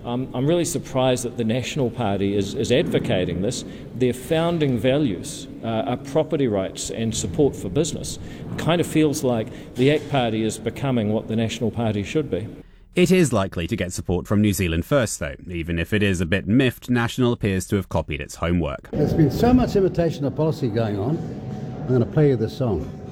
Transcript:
I'm really surprised that the National Party is advocating this. Their founding values are property rights and support for business. It kind of feels like the ACT Party is becoming what the National Party should be. It is likely to get support from New Zealand First, though. Even if it is a bit miffed, National appears to have copied its homework. There's been so much imitation of policy going on, I'm going to play you this song.